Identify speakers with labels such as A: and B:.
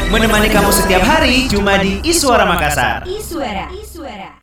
A: Menemani kamu setiap hari cuma di Iswara Makassar.
B: Iswara.